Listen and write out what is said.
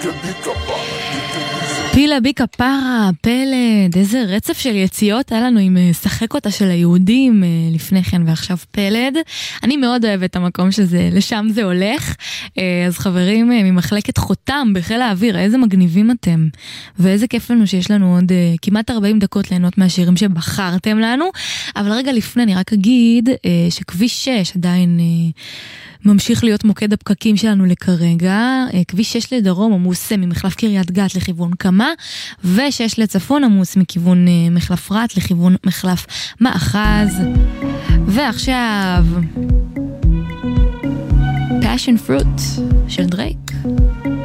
פילה בי כפרה, פלד, איזה רצף של יציאות היה לנו עם שחק אותה של היהודים לפני כן ועכשיו פלד. אני מאוד אוהבת את המקום שזה, לשם זה הולך. אז חברים ממחלקת חותם בחיל האוויר, איזה מגניבים אתם. ואיזה כיף לנו שיש לנו עוד כמעט 40 דקות ליהנות מהשירים שבחרתם לנו. אבל רגע לפני אני רק אגיד שכביש 6 עדיין ממשיך להיות מוקד הפקקים שלנו לכרגע. כביש 6 לדרום עמוס ממחלף קריית גת לכיוון קמה, ו6 לצפון עמוס מכיוון מחלף רט לכיוון מחלף מאחז. ועכשיו Passion Fruit של דרייק.